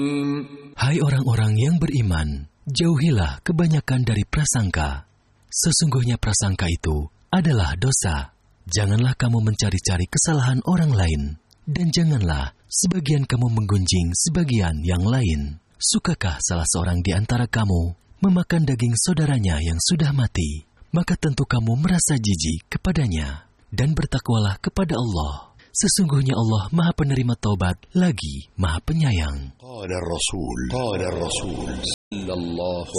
Hai orang-orang yang beriman, jauhilah kebanyakan dari prasangka. Sesungguhnya prasangka itu adalah dosa. Janganlah kamu mencari-cari kesalahan orang lain, dan janganlah sebagian kamu menggunjing sebagian yang lain. Sukakah salah seorang di antara kamu memakan daging saudaranya yang sudah mati? Maka tentu kamu merasa jijik kepadanya, dan bertakwalah kepada Allah. Sesungguhnya Allah Maha Penerima Taubat lagi Maha Penyayang. Qala Rasul sallallahu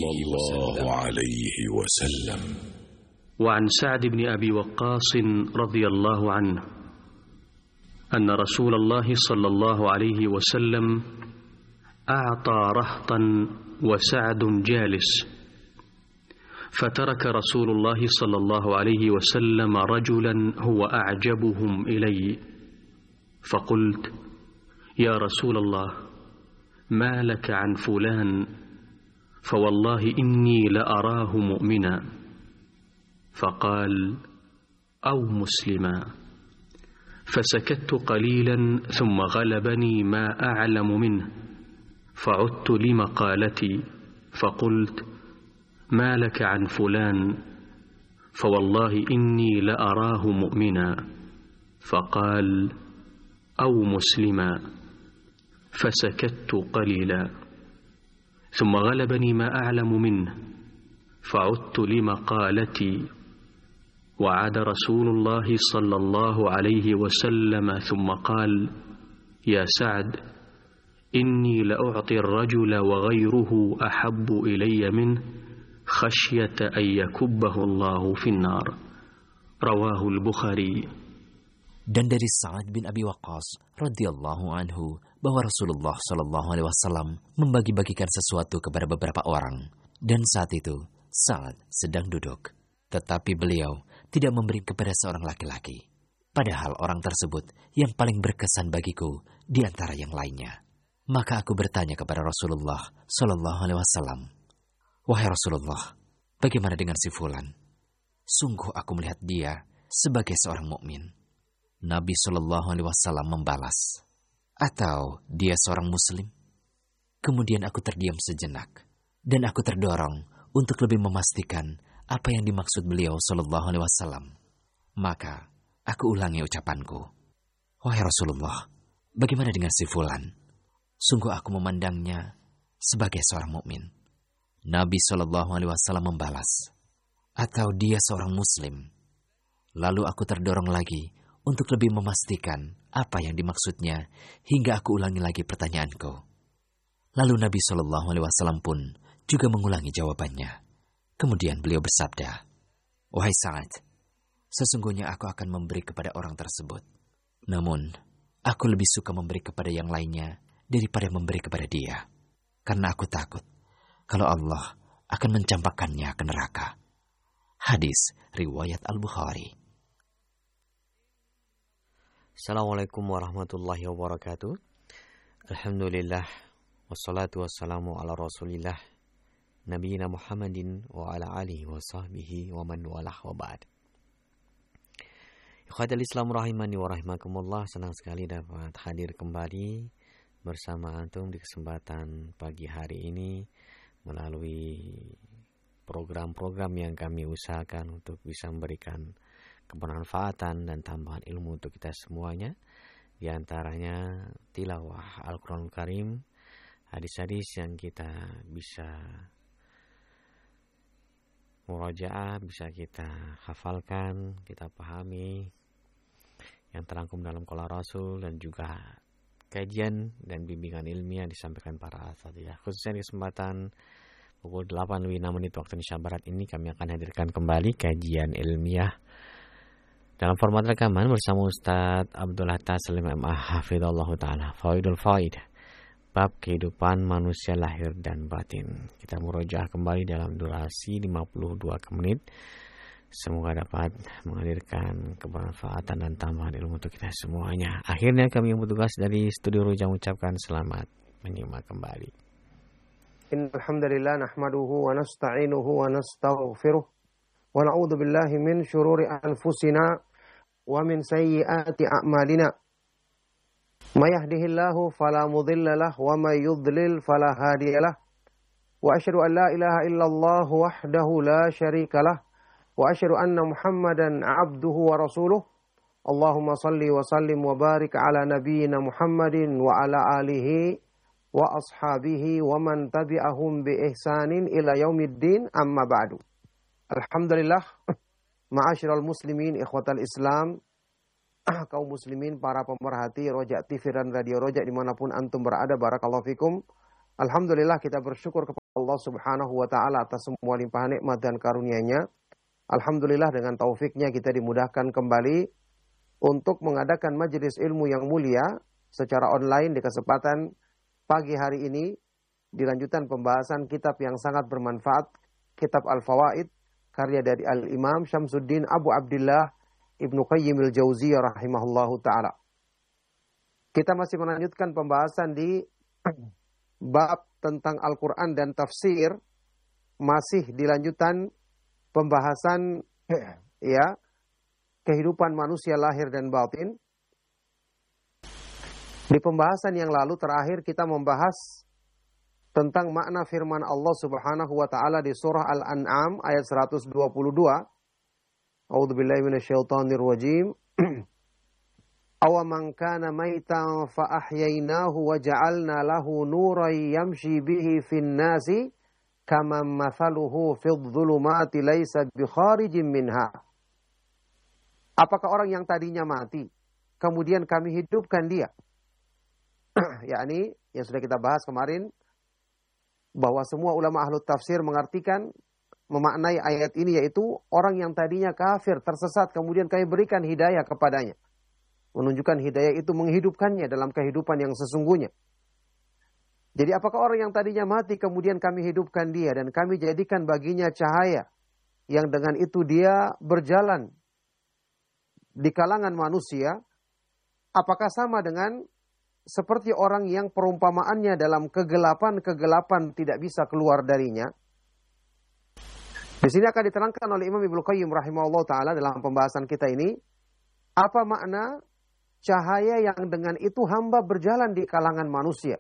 alaihi wasallam. Wa an Sa'd bin Abi Waqqas radhiyallahu anhu anna Rasulullah sallallahu alaihi wasallam a'ta rahtan wa Sa'd jalis. فترك رسول الله صلى الله عليه وسلم رجلا هو أعجبهم إلي فقلت يا رسول الله ما لك عن فلان فوالله إني لأراه مؤمنا فقال أو مسلما فسكت قليلا ثم غلبني ما أعلم منه فعدت لمقالتي فقلت ما لك عن فلان فوالله إني لأراه مؤمنا فقال أو مسلما فسكت قليلا ثم غلبني ما أعلم منه فعدت لمقالتي وعاد رسول الله صلى الله عليه وسلم ثم قال يا سعد إني لأعطي الرجل وغيره أحب إلي منه خشية أن يكبه الله في النار رواه البخاري. Dan dari Sa'ad bin Abi Waqqas radhiyallahu anhu bahwa Rasulullah sallallahu alaihi wasallam membagi-bagikan sesuatu kepada beberapa orang, dan saat itu Sa'ad sedang duduk, tetapi beliau tidak memberi kepada seorang laki-laki, padahal orang tersebut yang paling berkesan bagiku di antara yang lainnya. Maka aku bertanya kepada Rasulullah sallallahu alaihi wasallam, wahai Rasulullah, bagaimana dengan si fulan? Sungguh aku melihat dia sebagai seorang mukmin. Nabi Shallallahu Alaihi Wasallam membalas, atau dia seorang Muslim? Kemudian aku terdiam sejenak, dan aku terdorong untuk lebih memastikan apa yang dimaksud beliau Shallallahu Alaihi Wasallam. Maka aku ulangi ucapanku, wahai Rasulullah, bagaimana dengan si fulan? Sungguh aku memandangnya sebagai seorang mukmin. Nabi Shallallahu Alaihi Wasallam membalas, atau dia seorang Muslim. Lalu aku terdorong lagi untuk lebih memastikan apa yang dimaksudnya, hingga aku ulangi lagi pertanyaanku. Lalu Nabi Shallallahu Alaihi Wasallam pun juga mengulangi jawabannya. Kemudian beliau bersabda, wahai Sa'ad, sesungguhnya aku akan memberi kepada orang tersebut. Namun, aku lebih suka memberi kepada yang lainnya daripada memberi kepada dia, karena aku takut kalau Allah akan mencampakkannya ke neraka. Hadis riwayat Al-Bukhari. Assalamualaikum warahmatullahi wabarakatuh. Alhamdulillah, wassalatu wassalamu ala rasulillah, nabiyina Muhammadin wa ala alihi wa sahbihi wa man walah wa ba'd. Ikhwatal Islam rahimani wa rahimakumullah, senang sekali dapat hadir kembali bersama antum di kesempatan pagi hari ini melalui program-program yang kami usahakan untuk bisa memberikan kebermanfaatan dan tambahan ilmu untuk kita semuanya. Di antaranya tilawah Al-Quranul Karim, hadis-hadis yang kita bisa murajaah, bisa kita hafalkan, kita pahami, yang terangkum dalam Qaul Rasul, dan juga kajian dan bimbingan ilmiah disampaikan para asatidz. Khususnya di kesempatan pukul 8:06 waktu Indonesia Barat ini kami akan hadirkan kembali kajian ilmiah dalam format rekaman bersama Ustadz Abdul Hatta Salim MA Hafidhullah Ta'ala, Fawaidul Faid, bab kehidupan manusia lahir dan batin. Kita murojaah kembali dalam durasi 52 menit. Semoga dapat menghadirkan kebermanfaatan dan tambahan ilmu untuk kita semuanya. Akhirnya kami yang bertugas dari studio Rujang mengucapkan selamat menyimak kembali. Alhamdulillah nahmaduhu wa nasta'inuhu wa nastaghfiruh wa na'udzu billahi min syururi anfusina wa min sayyiati a'malina may yahdihillahu fala mudilla lahu wa may yudlil fala hadiya lahu. Wa asyhadu an la ilaha illallah wahdahu la syarika lahu wa asyhadu anna Muhammadan abduhu wa rasuluh. Allahumma salli wa sallim wa barik ala nabiyyina Muhammadin wa ala alihi wa ashabihi wa man tabi'ahum bi ihsanin ila yaumiddin, amma ba'du. Alhamdulillah, ma'asyiral muslimin ikhwatal Islam, kaum muslimin, para pemerhati Roja TV dan Radio Roja dimanapun antum berada, barakallahu fikum. Alhamdulillah, kita bersyukur kepada Allah subhanahu wa ta'ala atas semua limpahan nikmat dan karunia-Nya. Alhamdulillah, dengan taufiknya kita dimudahkan kembali untuk mengadakan majelis ilmu yang mulia secara online di kesempatan pagi hari ini, dilanjutkan pembahasan kitab yang sangat bermanfaat, kitab Al-Fawaid, karya dari Al-Imam Syamsuddin Abu Abdillah Ibnu Qayyim al-Jauziyah rahimahullahu ta'ala. Kita masih melanjutkan pembahasan di bab tentang Al-Quran dan tafsir, masih dilanjutkan pembahasan ya kehidupan manusia lahir dan batin. Di pembahasan yang lalu terakhir kita membahas tentang makna firman Allah Subhanahu wa taala di surah Al-An'am ayat 122. A'udzubillahi minasyaitonir rajim. Aw man kana maitan fa ahyainahu wa ja'alna lahu nuran yamshi bihi fin nasi kama mathaluhu fidh dhulumati laysa bikharijin minha. Apakah orang yang tadinya mati, kemudian kami hidupkan dia? Yakni yang sudah kita bahas kemarin, bahwa semua ulama ahlu tafsir mengartikan, memaknai ayat ini, yaitu orang yang tadinya kafir, tersesat, kemudian kami berikan hidayah kepadanya. Menunjukkan hidayah itu menghidupkannya dalam kehidupan yang sesungguhnya. Jadi apakah orang yang tadinya mati, kemudian kami hidupkan dia, dan kami jadikan baginya cahaya, yang dengan itu dia berjalan di kalangan manusia, apakah sama dengan seperti orang yang perumpamaannya dalam kegelapan tidak bisa keluar darinya? Di sini akan diterangkan oleh Imam Ibnu Qayyim rahimahullah ta'ala dalam pembahasan kita ini, apa makna cahaya yang dengan itu hamba berjalan di kalangan manusia.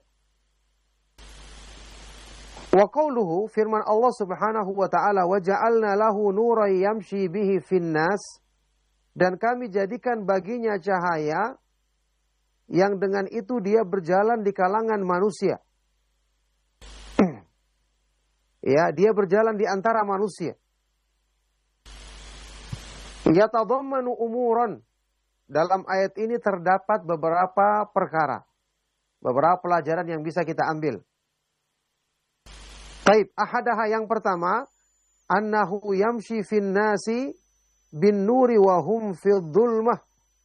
Wa qauluhu, firman Allah subhanahu wa ta'ala, wa ja'alna lahu nuran yamshi bihi finnas, dan kami jadikan baginya cahaya yang dengan itu dia berjalan di kalangan manusia. Ya, dia berjalan di antara manusia. Yatadammanu umuran. Dalam ayat ini terdapat beberapa perkara, beberapa pelajaran yang bisa kita ambil. Taib, ahadaha, yang pertama, annahu yamshi fin nasi bin nuri wa hum fil dhulmah.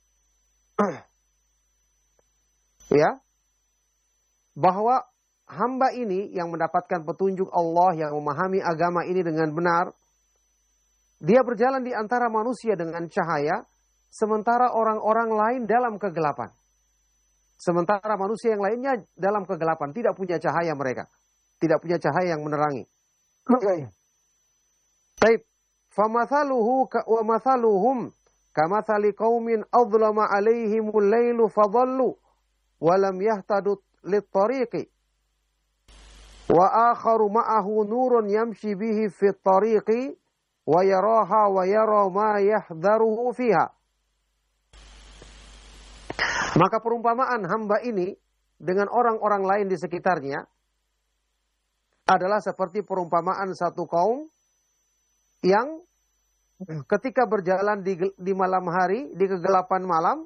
Ya, bahwa hamba ini yang mendapatkan petunjuk Allah, yang memahami agama ini dengan benar, dia berjalan di antara manusia dengan cahaya, sementara orang-orang lain dalam kegelapan. Sementara manusia yang lainnya dalam kegelapan, tidak punya cahaya mereka, tidak punya cahaya yang menerangi. Taib, famathaluhu wa mathaluhum kamathali qaumin adlama alaihimul lailu fadhallu walam yahtadu lit-tariqi wa akharu ma'ahu nurun yamshi bihi fit-tariqi wa yaraha wa yara ma yahdharuhu fiha. Maka perumpamaan hamba ini dengan orang-orang lain di sekitarnya adalah seperti perumpamaan satu kaum yang ketika berjalan di malam hari, di kegelapan malam,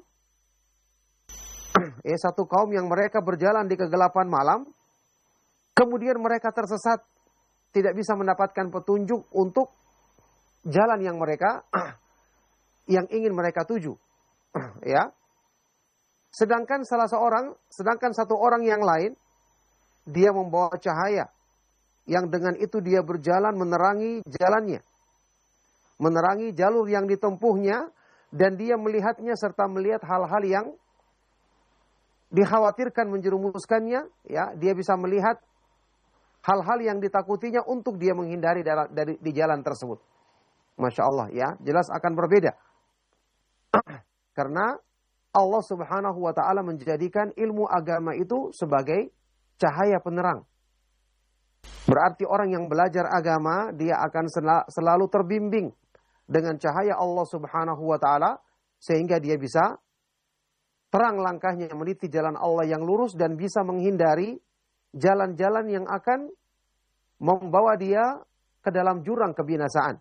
satu kaum yang mereka berjalan di kegelapan malam, kemudian mereka tersesat, tidak bisa mendapatkan petunjuk untuk jalan yang mereka, yang ingin mereka tuju. Ya, sedangkan satu orang yang lain, dia membawa cahaya, yang dengan itu dia berjalan menerangi jalannya, menerangi jalur yang ditempuhnya, dan dia melihatnya serta melihat hal-hal yang dikhawatirkan menjerumuskannya. Ya, dia bisa melihat hal-hal yang ditakutinya untuk dia menghindari di jalan tersebut. Masya Allah, ya, jelas akan berbeda. Karena Allah Subhanahu wa taala menjadikan ilmu agama itu sebagai cahaya penerang. Berarti orang yang belajar agama, dia akan selalu terbimbing dengan cahaya Allah Subhanahu wa taala, sehingga dia bisa terang langkahnya meniti jalan Allah yang lurus dan bisa menghindari jalan-jalan yang akan membawa dia ke dalam jurang kebinasaan.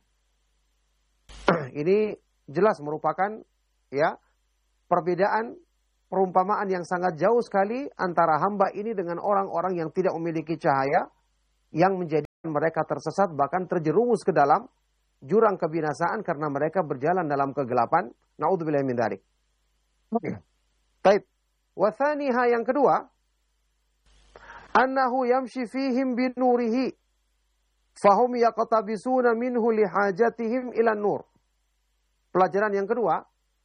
Ini jelas merupakan ya perbedaan perumpamaan yang sangat jauh sekali antara hamba ini dengan orang-orang yang tidak memiliki cahaya, yang menjadikan mereka tersesat bahkan terjerumus ke dalam jurang kebinasaan karena mereka berjalan dalam kegelapan. Naudzubillahi min dzalik. Baik. Wa tsaniha yang kedua, annahu yamshi fihim binurihi fahum yaqtabisuna minhu lihajatihim ila nur. Pelajaran yang kedua,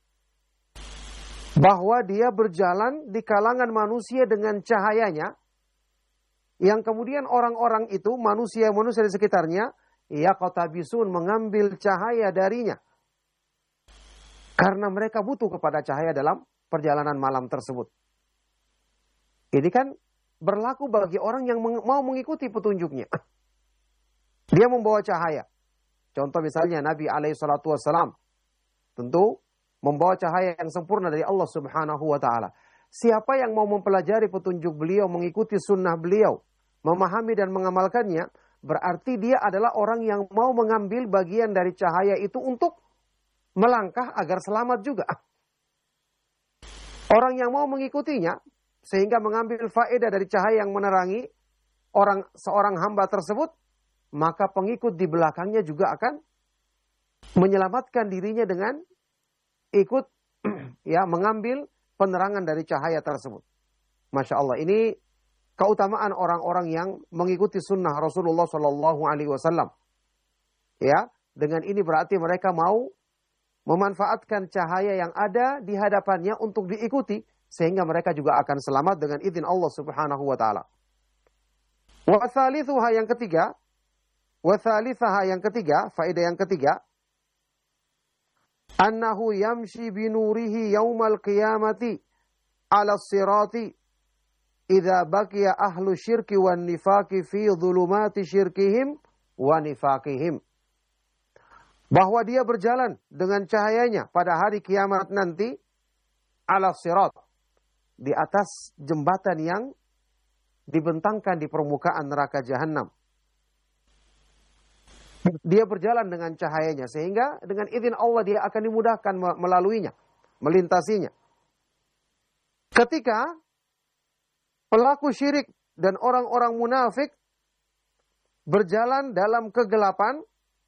bahwa dia berjalan di kalangan manusia dengan cahayanya, yang kemudian orang-orang itu, manusia-manusia di sekitarnya, yaqtabisun, mengambil cahaya darinya. Karena mereka butuh kepada cahaya dalam perjalanan malam tersebut. Ini kan berlaku bagi orang yang mau mengikuti petunjuknya. Dia membawa cahaya. Contoh misalnya Nabi SAW tentu membawa cahaya yang sempurna dari Allah Subhanahu wa taala. Siapa yang mau mempelajari petunjuk beliau, mengikuti sunnah beliau, memahami dan mengamalkannya, berarti dia adalah orang yang mau mengambil bagian dari cahaya itu untuk melangkah agar selamat juga. Orang yang mau mengikutinya, sehingga mengambil faedah dari cahaya yang menerangi seorang hamba tersebut, maka pengikut di belakangnya juga akan menyelamatkan dirinya dengan ikut ya mengambil penerangan dari cahaya tersebut. Masya Allah, ini keutamaan orang-orang yang mengikuti sunnah Rasulullah Sallallahu Alaihi Wasallam. Ya, dengan ini berarti mereka mau memanfaatkan cahaya yang ada di hadapannya untuk diikuti, sehingga mereka juga akan selamat dengan izin Allah Subhanahu wa taala. Wa tsalitsuha yang ketiga, faedah yang ketiga, annahu yamshi binurihi yaumal qiyamati ala sirati idza baqiya ahlu syirki wan nifaqi fi dhulumati syirkihim wa nifaqihim. Bahwa dia berjalan dengan cahayanya pada hari kiamat nanti ala sirat, di atas jembatan yang dibentangkan di permukaan neraka jahanam. Dia berjalan dengan cahayanya, sehingga dengan izin Allah dia akan dimudahkan melaluinya, melintasinya. Ketika pelaku syirik dan orang-orang munafik berjalan dalam kegelapan,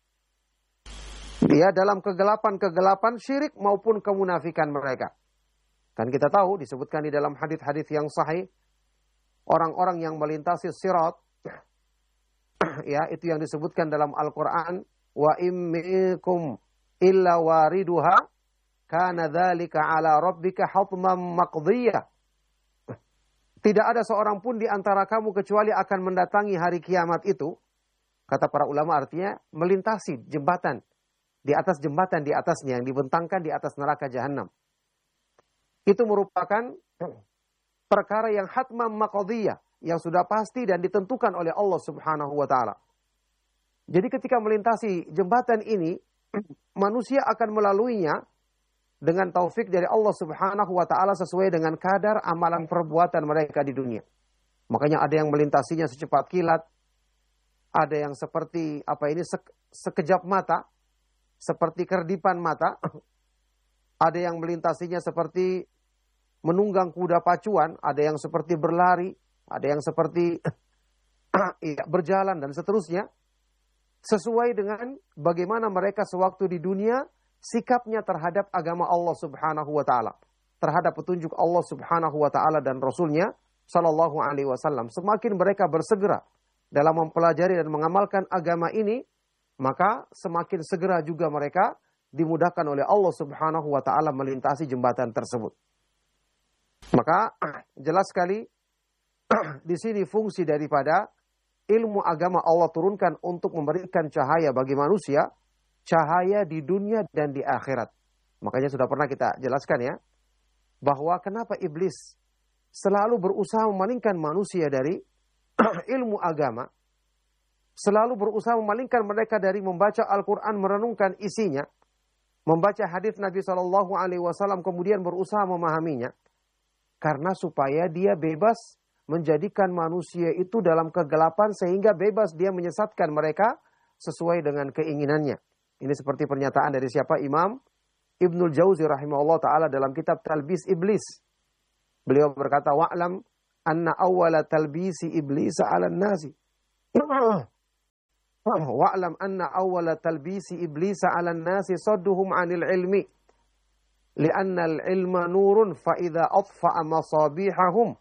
dia dalam kegelapan syirik maupun kemunafikan mereka. Kan kita tahu disebutkan di dalam hadis-hadis yang sahih, orang-orang yang melintasi sirat, ya, itu yang disebutkan dalam Al-Quran, wa immikum illa wariduha kana dzalika ala rabbika hatman maqdiyah. Tidak ada seorang pun di antara kamu kecuali akan mendatangi hari kiamat itu. Kata para ulama artinya melintasi jembatan, di atas jembatan di atasnya yang dibentangkan di atas neraka jahanam. Itu merupakan perkara yang hatman maqdiyah, yang sudah pasti dan ditentukan oleh Allah Subhanahu wa taala. Jadi ketika melintasi jembatan ini, manusia akan melaluinya dengan taufik dari Allah Subhanahu wa taala sesuai dengan kadar amalan perbuatan mereka di dunia. Makanya ada yang melintasinya secepat kilat, ada yang seperti sekejap mata, seperti kerdipan mata, ada yang melintasinya seperti menunggang kuda pacuan, ada yang seperti berlari, ada yang seperti berjalan dan seterusnya. Sesuai dengan bagaimana mereka sewaktu di dunia sikapnya terhadap agama Allah Subhanahu wa taala, terhadap petunjuk Allah Subhanahu wa taala dan Rasulnya Sallallahu Alaihi Wasallam. Semakin mereka bersegera dalam mempelajari dan mengamalkan agama ini, maka semakin segera juga mereka dimudahkan oleh Allah Subhanahu wa taala melintasi jembatan tersebut. Maka jelas sekali di sini fungsi daripada ilmu agama Allah turunkan untuk memberikan cahaya bagi manusia, cahaya di dunia dan di akhirat. Makanya sudah pernah kita jelaskan ya, bahwa kenapa iblis selalu berusaha memalingkan manusia dari ilmu agama, selalu berusaha memalingkan mereka dari membaca Al-Quran, merenungkan isinya, membaca hadis Nabi SAW, kemudian berusaha memahaminya, karena supaya dia bebas menjadikan manusia itu dalam kegelapan, sehingga bebas dia menyesatkan mereka sesuai dengan keinginannya. Ini seperti pernyataan dari siapa? Imam Ibnul Jauzi rahimahullah ta'ala dalam kitab Talbis Iblis. Beliau berkata, wa'lam anna awwala talbisi iblis ala nasi. Wa'lam anna awwala talbisi iblis ala nasi sadduhum anil ilmi. Lianna al-ilma nurun fa'idha atfa'a masabihahum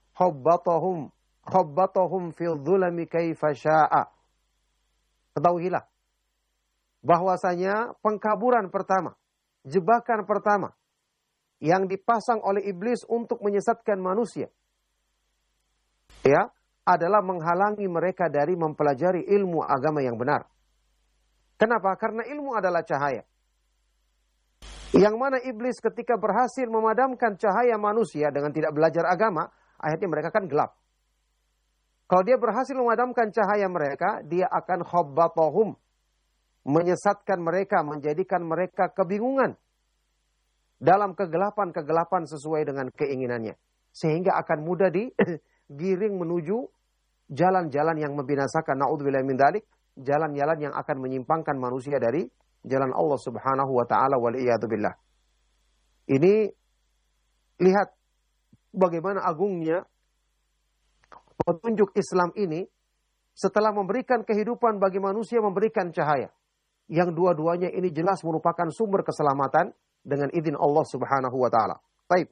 khabbatahum fi dhulami kaifa sya'a. Ketahuilah bahwasanya pengkaburan pertama, jebakan pertama yang dipasang oleh iblis untuk menyesatkan manusia, ya, adalah menghalangi mereka dari mempelajari ilmu agama yang benar. Kenapa? Karena ilmu adalah cahaya. Yang mana iblis ketika berhasil memadamkan cahaya manusia dengan tidak belajar agama, akhirnya mereka kan gelap. Kalau dia berhasil memadamkan cahaya mereka, dia akan khabbatahum, menyesatkan mereka, menjadikan mereka kebingungan dalam kegelapan-kegelapan sesuai dengan keinginannya. Sehingga akan mudah digiring menuju jalan-jalan yang membinasakan. Na'udzubillahi min dzalik, jalan-jalan yang akan menyimpangkan manusia dari jalan Allah Subhanahu wa taala wal iyadu billah. Ini lihat bagaimana agungnya petunjuk Islam ini, setelah memberikan kehidupan bagi manusia, memberikan cahaya. Yang dua-duanya ini jelas merupakan sumber keselamatan dengan izin Allah Subhanahu wa taala. Baik.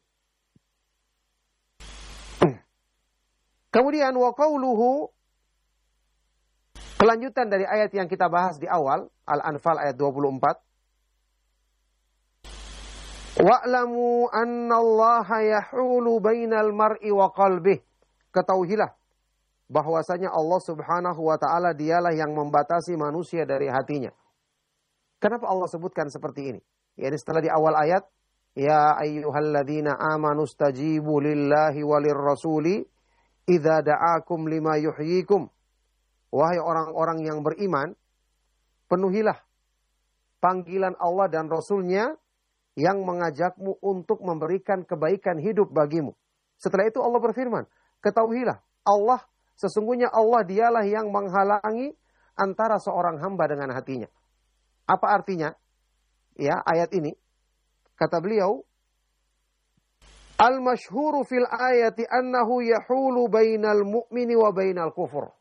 Kemudian wa qauluhu, kelanjutan dari ayat yang kita bahas di awal, Al-Anfal ayat 24. Wa'lamu annallaha yahulu bainal mar'i wa qalbih. Ketahuilah bahwasanya Allah Subhanahu wa taala dialah yang membatasi manusia dari hatinya. Kenapa Allah sebutkan seperti ini? Ya, setelah di awal ayat, ya ayyuhalladzina amanu stajibu lillahi walir rasuli idza da'akum lima yuhyikum. Wahai orang-orang yang beriman, penuhilah panggilan Allah dan Rasulnya yang mengajakmu untuk memberikan kebaikan hidup bagimu. Setelah itu Allah berfirman, ketahuilah Allah, sesungguhnya Allah dialah yang menghalangi antara seorang hamba dengan hatinya. Apa artinya? Ya, ayat ini. Kata beliau, al-masyhuru fil ayati annahu yahulu bainal mu'mini wa bainal kufur.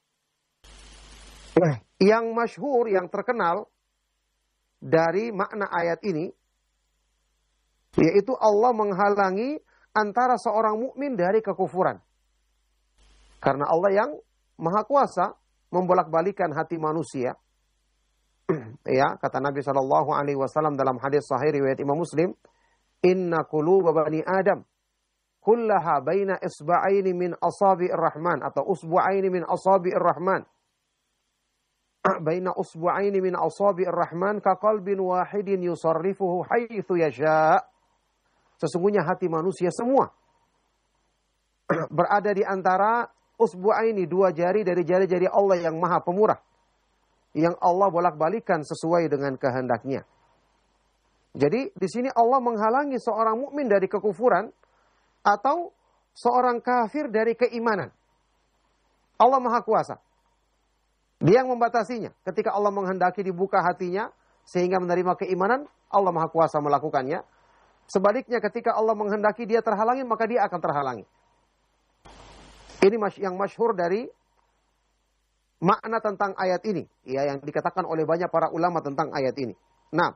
Yang masyhur, yang terkenal dari makna ayat ini, yaitu Allah menghalangi antara seorang mukmin dari kekufuran. Karena Allah yang Maha Kuasa membolak-balikan hati manusia. Ya, kata Nabi SAW dalam hadis sahih riwayat Imam Muslim, inna quluba bani Adam kullaha baina isba'aini min asabi'ir rahman, atau usbu'aini min asabi'ir rahman. Baina usbu'aini min asabi'ir rahman ka qalbin wahidin yusarrifuhu haitsu yasha'. Sesungguhnya hati manusia semua berada di antara usbu'aini, dua jari dari jari-jari Allah yang Maha Pemurah, yang Allah bolak-balikan sesuai dengan kehendaknya. Jadi di sini Allah menghalangi seorang mukmin dari kekufuran atau seorang kafir dari keimanan. Allah Maha Kuasa. Dia yang membatasinya. Ketika Allah menghendaki dibuka hatinya sehingga menerima keimanan, Allah Maha Kuasa melakukannya. Sebaliknya ketika Allah menghendaki dia terhalangi, maka dia akan terhalangi. Ini yang masyhur dari makna tentang ayat ini, ya, yang dikatakan oleh banyak para ulama tentang ayat ini. Nah,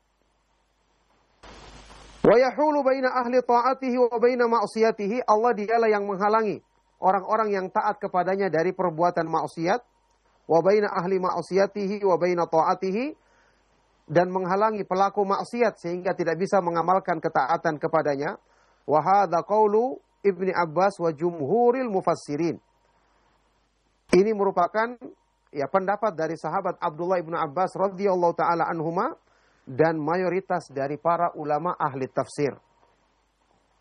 wa yahulu baina ahli ta'atihi wa baina ma'siyatihi, Allah dialah yang menghalangi orang-orang yang taat kepadanya dari perbuatan maksiat, wa baina ahli ma'siyatihi wa baina ta'atihi, dan menghalangi pelaku maksiat sehingga tidak bisa mengamalkan ketaatan kepadanya. Wa hadza qaulu Ibni Abbas wa jumhuril mufassirin. Ini merupakan ya pendapat dari sahabat Abdullah ibnu Abbas radhiyallahu taala anhuma dan mayoritas dari para ulama ahli tafsir.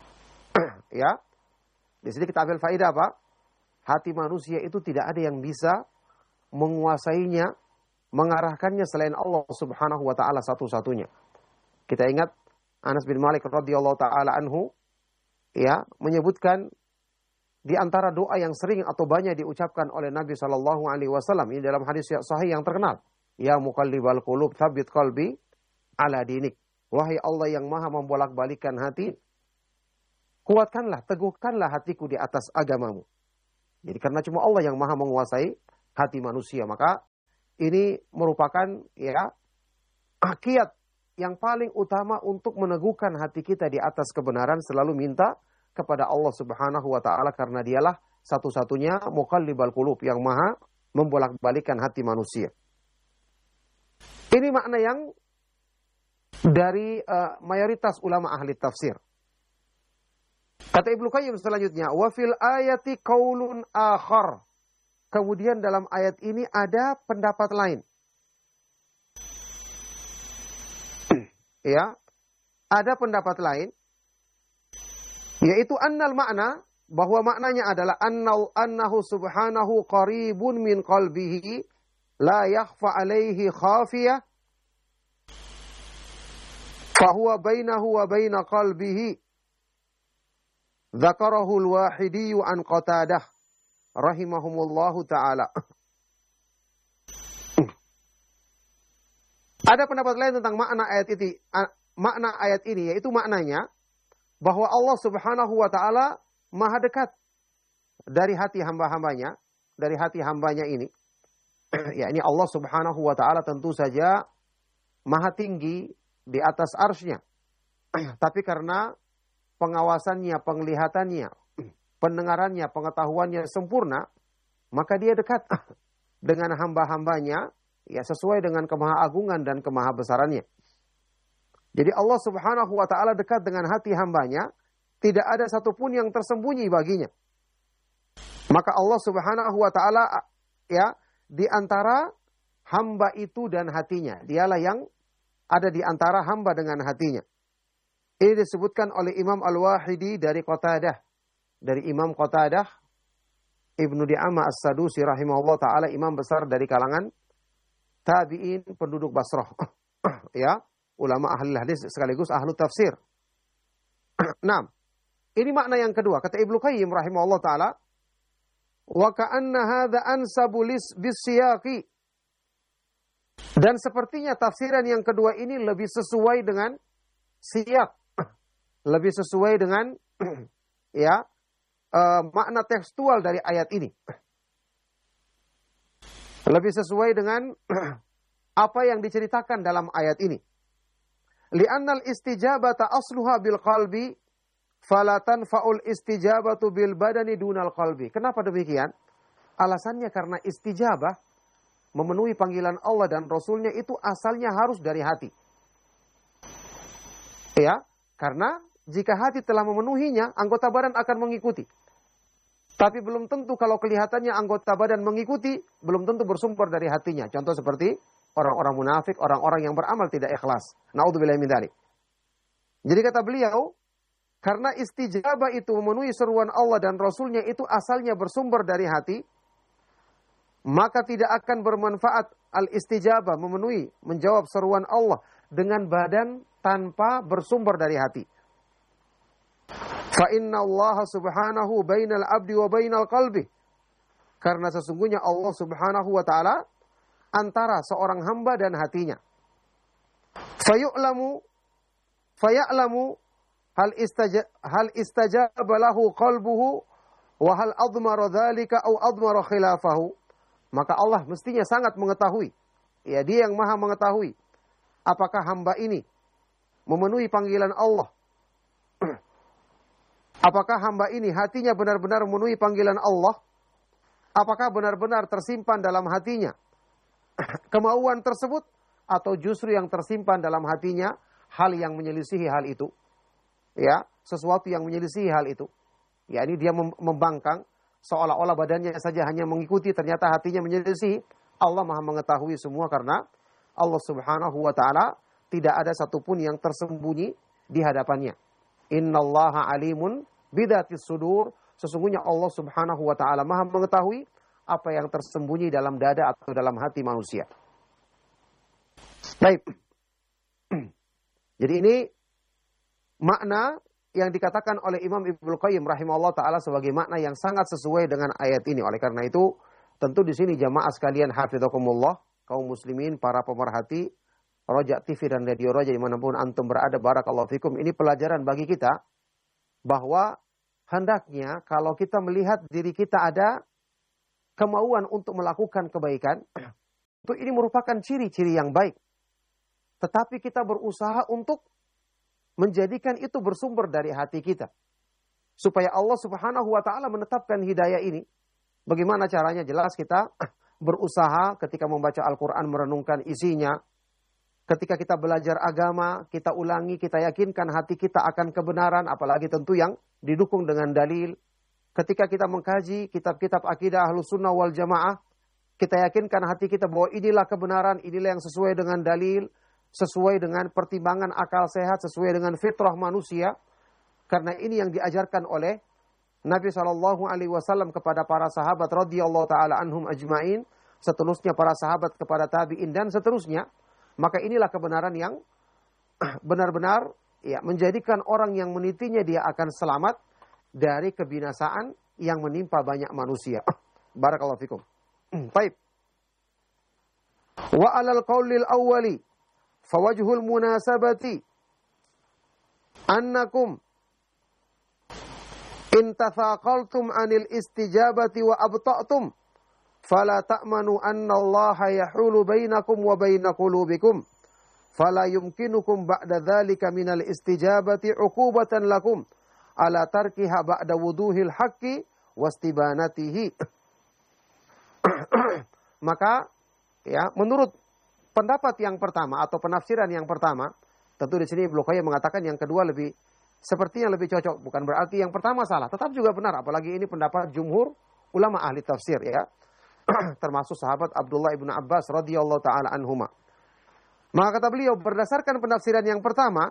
Ya. Di sini kita ambil faedah apa? Hati manusia itu tidak ada yang bisa menguasainya, mengarahkannya selain Allah Subhanahu wa taala satu-satunya. Kita ingat Anas bin Malik radhiyallahu taala anhu ya menyebutkan di antara doa yang sering atau banyak diucapkan oleh Nabi sallallahu alaihi wasallam ini dalam hadis yang sahih yang terkenal, ya muqallibal qulub tsabbit qalbi ala dinik. Wahai Allah yang Maha membolak-balikkan hati, kuatkanlah, teguhkanlah hatiku di atas agamamu. Jadi karena cuma Allah yang Maha menguasai hati manusia, maka ini merupakan ya kiat yang paling utama untuk meneguhkan hati kita di atas kebenaran, selalu minta kepada Allah Subhanahu wa taala karena dialah satu-satunya muqallibal qulub yang Maha membolak-balikkan hati manusia. Ini makna yang dari mayoritas ulama ahli tafsir. Kata Ibnu Qayyim selanjutnya, wa fil ayati qaulun akhar. Kemudian dalam ayat ini ada pendapat lain. Ya, ada pendapat lain, yaitu annal makna, bahwa maknanya adalah annahu subhanahu qaribun min qalbihi la yakhfa alaihi khafiyah fahuwa bainahu wa baina qalbihi. Dzakarahu al-Wahidi an Qatadah rahimahumullahu taala. Ada pendapat lain tentang makna ayat ini, yaitu maknanya bahwa Allah Subhanahu wa taala Maha dekat dari hati hamba-hambanya, dari hati hambanya ini. Ya, ini Allah Subhanahu wa taala tentu saja Maha tinggi di atas arsy-Nya. Tapi karena pengawasannya, penglihatannya, pendengarannya, pengetahuannya sempurna, maka dia dekat dengan hamba-hambanya, ya sesuai dengan kemahasagungan dan kemahabesarannya. Jadi Allah Subhanahu wa taala dekat dengan hati hambanya, tidak ada satupun yang tersembunyi baginya. Maka Allah Subhanahu wa taala ya di antara hamba itu dan hatinya, dialah yang ada di antara hamba dengan hatinya. Ini disebutkan oleh Imam Al-Wahidi dari Qatadah, dari Imam Qatadah Ibnu Di'amah As-Sadusi rahimahullah taala, imam besar dari kalangan tabi'in penduduk Basrah. Ya, ulama ahli hadis sekaligus ahlu tafsir. Nah, ini makna yang kedua. Kata Ibnu Qayyim rahimahullah taala, wa ka'anna hadza ansabu bis-siyaqi. Dan sepertinya tafsiran yang kedua ini lebih sesuai dengan siyak, lebih sesuai dengan ya makna tekstual dari ayat ini. Lebih sesuai dengan apa yang diceritakan dalam ayat ini. Li'annal istijabata asluha bil qalbi fala tanfa'ul istijabatu bil badani dunal qalbi. Kenapa demikian? Alasannya karena istijabah, memenuhi panggilan Allah dan Rasulnya itu asalnya harus dari hati. Ya, karena jika hati telah memenuhinya, anggota badan akan mengikuti. Tapi belum tentu kalau kelihatannya anggota badan mengikuti, belum tentu bersumber dari hatinya. Contoh seperti orang-orang munafik, orang-orang yang beramal tidak ikhlas. Na'udzubillahi min dzalik. Jadi kata beliau, karena istijabah itu memenuhi seruan Allah dan Rasulnya itu asalnya bersumber dari hati, maka tidak akan bermanfaat al-istijabah memenuhi, menjawab seruan Allah dengan badan tanpa bersumber dari hati. Fa inna Allah subhanahu bainal abdi wa bainal qalbi. Karena sesungguhnya Allah Subhanahu wa taala antara seorang hamba dan hatinya. Faya'lamu hal istajaba lahu qalbuhu wa hal admara dzalika aw admara khilafahu. Maka Allah mestinya sangat mengetahui. Ya, Dia yang Maha mengetahui apakah hamba ini memenuhi panggilan Allah. Apakah hamba ini hatinya benar-benar memenuhi panggilan Allah? Apakah benar-benar tersimpan dalam hatinya kemauan tersebut? Atau justru yang tersimpan dalam hatinya hal yang menyelisihi hal itu? Ya, sesuatu yang menyelisihi hal itu. Ya, ini dia membangkang, seolah-olah badannya saja hanya mengikuti, ternyata hatinya menyelisihi. Allah Maha mengetahui semua karena Allah Subhanahu wa taala tidak ada satupun yang tersembunyi di hadapannya. Innallaha alimun Bidatis sudur, sesungguhnya Allah Subhanahu wa taala Maha mengetahui apa yang tersembunyi dalam dada atau dalam hati manusia. Baik. Jadi ini makna yang dikatakan oleh Imam Ibnu Qayyim rahimahullah taala sebagai makna yang sangat sesuai dengan ayat ini. Oleh karena itu, tentu di sini jamaah sekalian hafizakumullah, kaum muslimin, para pemerhati Roja TV dan Radio Roja dimanapun antum berada, barakallahu fikum. Ini pelajaran bagi kita bahwa hendaknya kalau kita melihat diri kita ada kemauan untuk melakukan kebaikan, itu ini merupakan ciri-ciri yang baik. Tetapi kita berusaha untuk menjadikan itu bersumber dari hati kita. Supaya Allah Subhanahu wa taala menetapkan hidayah ini. Bagaimana caranya? Jelas kita berusaha ketika membaca Al-Quran merenungkan isinya. Ketika kita belajar agama, kita ulangi, kita yakinkan hati kita akan kebenaran, apalagi tentu yang didukung dengan dalil. Ketika kita mengkaji kitab-kitab akidah Ahlus Sunnah wal Jamaah, kita yakinkan hati kita bahwa inilah kebenaran, inilah yang sesuai dengan dalil, sesuai dengan pertimbangan akal sehat, sesuai dengan fitrah manusia. Karena ini yang diajarkan oleh Nabi SAW kepada para sahabat radhiyallahu taala anhum ajmain, seterusnya para sahabat kepada tabi'in dan seterusnya. Maka inilah kebenaran yang benar-benar ya menjadikan orang yang menitinya dia akan selamat dari kebinasaan yang menimpa banyak manusia. Barakallahu fikum. Baik. Wa 'alal qaulil awwali fawajhul munasabati annakum in tathaqaltum 'anil istijabati wa abta'tum fala ta'manu anna Allah yahulu bainakum wa baina qulubikum fala yumkinukum ba'da dzalika minal istijabati 'uqubatan lakum ala tarkiha ba'da wuduhil haqqi wastibanatihi. Maka ya menurut pendapat yang pertama atau penafsiran yang pertama, tentu di sini Ibnu Qayyim mengatakan yang kedua lebih sepertinya lebih cocok, bukan berarti yang pertama salah, tetap juga benar, apalagi ini pendapat jumhur ulama ahli tafsir ya. Termasuk sahabat Abdullah ibnu Abbas radhiyallahu taala anhuma. Maka kata beliau berdasarkan penafsiran yang pertama,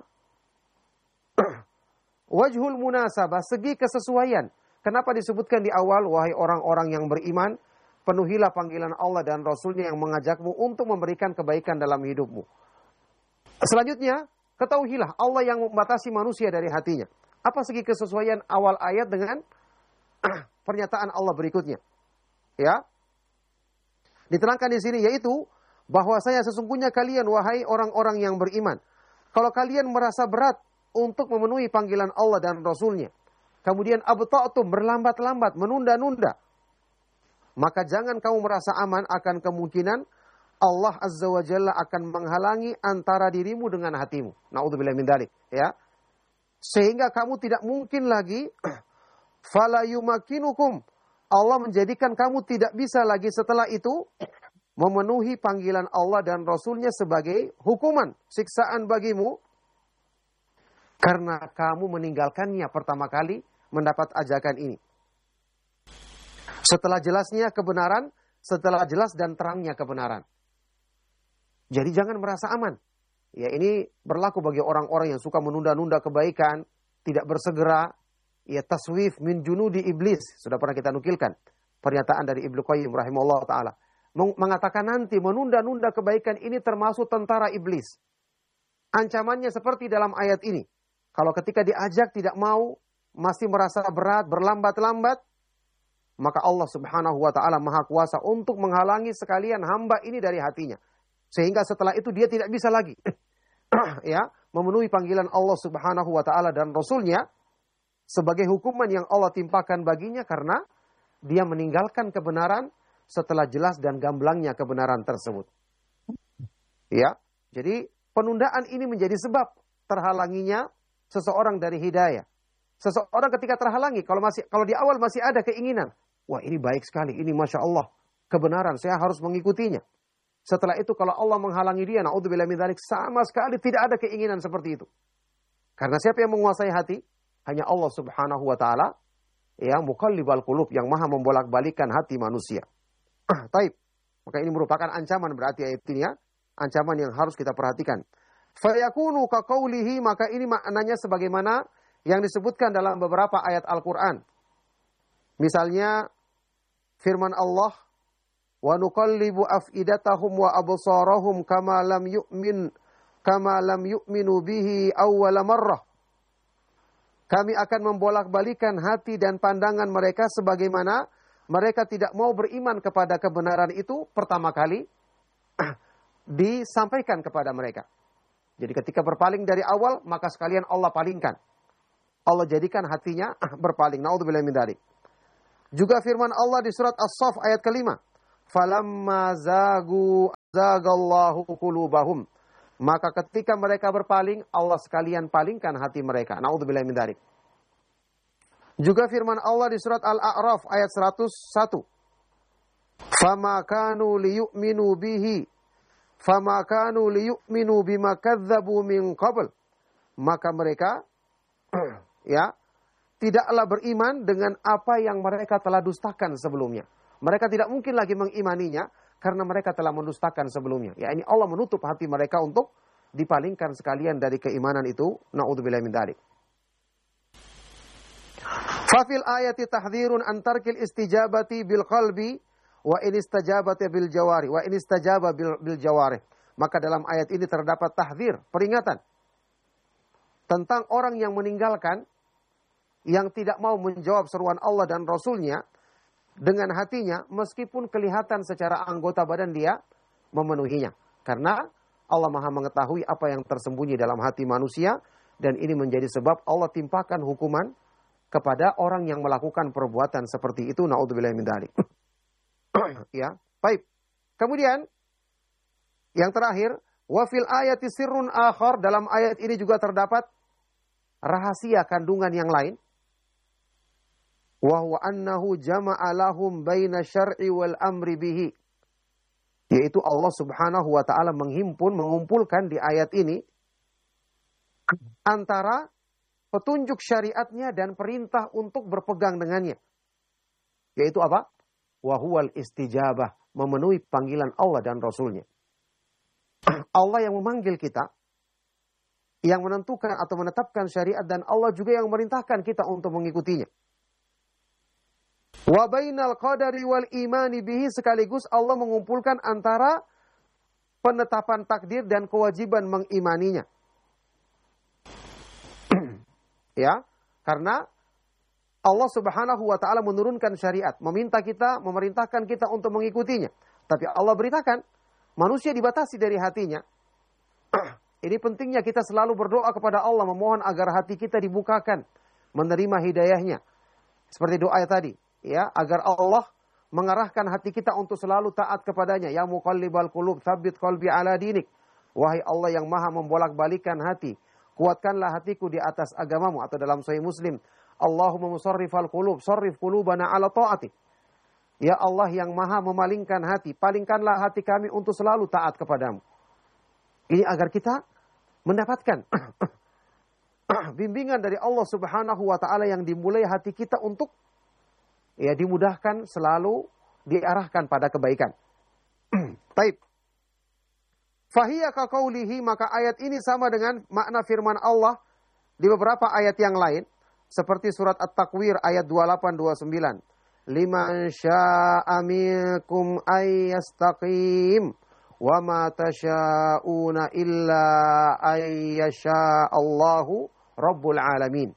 wajhul munasabah, segi kesesuaian. Kenapa disebutkan di awal, wahai orang-orang yang beriman, penuhilah panggilan Allah dan Rasulnya yang mengajakmu untuk memberikan kebaikan dalam hidupmu. Selanjutnya, ketahuilah Allah yang membatasi manusia dari hatinya. Apa segi kesesuaian awal ayat dengan pernyataan Allah berikutnya? Ya. Diterangkan di sini yaitu bahwasanya sesungguhnya kalian wahai orang-orang yang beriman, kalau kalian merasa berat untuk memenuhi panggilan Allah dan Rasulnya, kemudian abta'tum berlambat-lambat, menunda-nunda, maka jangan kamu merasa aman akan kemungkinan Allah Azza wa Jalla akan menghalangi antara dirimu dengan hatimu. Na'udzubillah min dzalik, ya. Sehingga kamu tidak mungkin lagi fala yumakinukum, Allah menjadikan kamu tidak bisa lagi setelah itu memenuhi panggilan Allah dan Rasulnya sebagai hukuman, siksaan bagimu. Karena kamu meninggalkannya pertama kali mendapat ajakan ini. Setelah jelasnya kebenaran, setelah jelas dan terangnya kebenaran. Jadi jangan merasa aman. Ya ini berlaku bagi orang-orang yang suka menunda-nunda kebaikan, tidak bersegera. Ya taswif min junudi iblis. Sudah pernah kita nukilkan pernyataan dari Ibnu Qayyim rahimahullah ta'ala. Mengatakan nanti menunda-nunda kebaikan ini termasuk tentara iblis. Ancamannya seperti dalam ayat ini. Kalau ketika diajak tidak mau, masih merasa berat, berlambat-lambat, maka Allah Subhanahu wa ta'ala maha kuasa untuk menghalangi sekalian hamba ini dari hatinya. Sehingga setelah itu dia tidak bisa lagi ya memenuhi panggilan Allah Subhanahu wa ta'ala dan Rasulnya sebagai hukuman yang Allah timpakan baginya karena dia meninggalkan kebenaran setelah jelas dan gamblangnya kebenaran tersebut. Ya, jadi penundaan ini menjadi sebab terhalanginya seseorang dari hidayah. Seseorang ketika terhalangi, kalau di awal masih ada keinginan, wah ini baik sekali, ini Masya Allah, kebenaran, saya harus mengikutinya. Setelah itu kalau Allah menghalangi dia, na'udzubillah min dzalik, sama sekali tidak ada keinginan seperti itu. Karena siapa yang menguasai hati? Hanya Allah Subhanahu wa ta'ala, ya muqallibal qulub, yang maha membolak-balikan hati manusia. Taib. Maka ini merupakan ancaman berarti ayat ini ya. Ancaman yang harus kita perhatikan. Fayakunu kaqaulihi, maka ini maknanya sebagaimana yang disebutkan dalam beberapa ayat Al-Quran. Misalnya firman Allah, wa nuqallibu af'idatahum wa absarahum kama lam yu'minu bihi awwala marrah. Kami akan membolak-balikan hati dan pandangan mereka sebagaimana mereka tidak mau beriman kepada kebenaran itu pertama kali disampaikan kepada mereka. Jadi ketika berpaling dari awal, maka sekalian Allah palingkan. Allah jadikan hatinya berpaling. Na'udzubillah min dzalik. Juga firman Allah di surat As-Saff ayat ke-5. Falamma zagallahu qulubahum. Maka ketika mereka berpaling, Allah sekalian palingkan hati mereka. Na'udzubillah min dzalik. Juga firman Allah di surat Al-A'raf ayat 101. Fama kanu liyu'minu bihi. Fama kanu liyu'minu bima kadzabu min qabl. Maka mereka tidaklah beriman dengan apa yang mereka telah dustakan sebelumnya. Mereka tidak mungkin lagi mengimaninya karena mereka telah mendustakan sebelumnya. Ya, ini Allah menutup hati mereka untuk dipalingkan sekalian dari keimanan itu. Na'udzubillah min dzalik. Fafil ayati tahdhirun an tarkil istijabati bil qalbi wa in istajabati bil jawari wa in istajaba bil jawari. Maka dalam ayat ini terdapat tahdzir, peringatan tentang orang yang meninggalkan, yang tidak mau menjawab seruan Allah dan Rasulnya dengan hatinya, meskipun kelihatan secara anggota badan dia memenuhinya. Karena Allah Maha mengetahui apa yang tersembunyi dalam hati manusia, dan ini menjadi sebab Allah timpakan hukuman kepada orang yang melakukan perbuatan seperti itu. Na'udzubillah min dzalik. Ya, baik. Kemudian yang terakhir, wa fil ayati sirrun akhar, dalam ayat ini juga terdapat rahasia kandungan yang lain. Wa huwa annahu jama'a lahum baina syar'i wal amri bihi. Yaitu Allah Subhanahu wa taala mengumpulkan di ayat ini antara petunjuk syariatnya dan perintah untuk berpegang dengannya. Yaitu apa? Wa huwal istijabah, memenuhi panggilan Allah dan Rasulnya. Allah yang memanggil kita, yang menentukan atau menetapkan syariat, dan Allah juga yang memerintahkan kita untuk mengikutinya. Wa bainal qadari wal imani bihi, sekaligus Allah mengumpulkan antara penetapan takdir dan kewajiban mengimaninya. Ya, karena Allah Subhanahu wa taala menurunkan syariat, meminta kita, memerintahkan kita untuk mengikutinya. Tapi Allah beritakan, manusia dibatasi dari hatinya. Ini pentingnya kita selalu berdoa kepada Allah, memohon agar hati kita dibukakan, menerima hidayahnya. Seperti doa tadi, ya, agar Allah mengarahkan hati kita untuk selalu taat kepadanya. Ya muqallibal qulub, tsabbit qalbi ala dinik. Wahai Allah yang maha membolak-balikan hati, kuatkanlah hatiku di atas agamamu. Atau dalam Sahih Muslim, Allahumma musarrifal qulub, sarrif qulubana ala ta'atik. Ya Allah yang maha memalingkan hati, palingkanlah hati kami untuk selalu taat kepadamu. Ini agar kita mendapatkan bimbingan dari Allah Subhanahu wa taala yang dimulai hati kita untuk dimudahkan selalu diarahkan pada kebaikan. Baik. Fahiya ka qaulihi, maka ayat ini sama dengan makna firman Allah di beberapa ayat yang lain, seperti surat At-Takwir ayat 28-29. Liman syaa'a minkum ayyastaqim wa ma tasyauna illa ayyasha'allahu rabbul alamin.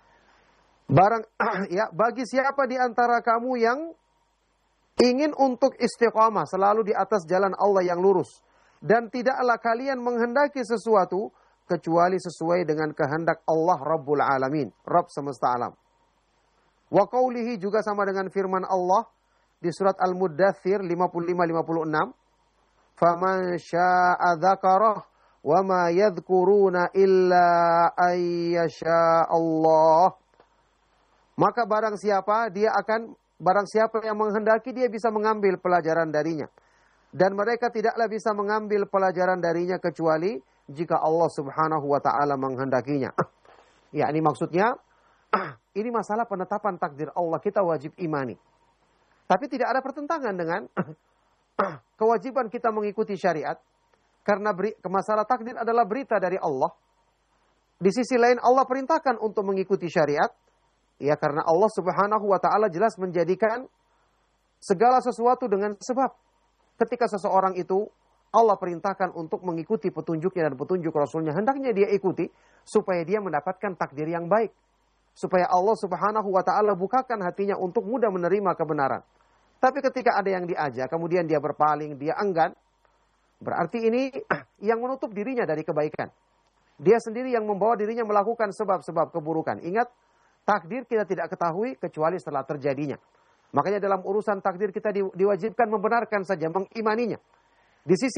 Bagi siapa di antara kamu yang ingin untuk istiqamah, selalu di atas jalan Allah yang lurus, dan tidaklah kalian menghendaki sesuatu kecuali sesuai dengan kehendak Allah Rabbul Alamin, Rabb semesta alam. Wa qawlihi, juga sama dengan firman Allah di surat Al-Muddathir 55-56. Faman syaa dzakarah wa ma yadhkuruna illa ayyasha Allah. Maka barang siapa yang menghendaki, dia bisa mengambil pelajaran darinya. Dan mereka tidaklah bisa mengambil pelajaran darinya kecuali jika Allah Subhanahu wa taala menghendakinya. Ya, ini maksudnya ini masalah penetapan takdir Allah, kita wajib imani. Tapi tidak ada pertentangan dengan kewajiban kita mengikuti syariat, karena masalah takdir adalah berita dari Allah. Di sisi lain Allah perintahkan untuk mengikuti syariat. Ya, karena Allah Subhanahu wa taala jelas menjadikan segala sesuatu dengan sebab. Ketika seseorang itu Allah perintahkan untuk mengikuti petunjuknya dan petunjuk Rasulnya, hendaknya dia ikuti supaya dia mendapatkan takdir yang baik. Supaya Allah Subhanahu wa taala bukakan hatinya untuk mudah menerima kebenaran. Tapi ketika ada yang diajak, kemudian dia berpaling, dia enggan, berarti ini yang menutup dirinya dari kebaikan. Dia sendiri yang membawa dirinya melakukan sebab-sebab keburukan. Ingat, takdir kita tidak ketahui kecuali setelah terjadinya. Makanya dalam urusan takdir kita diwajibkan membenarkan saja, mengimaninya. Di sisi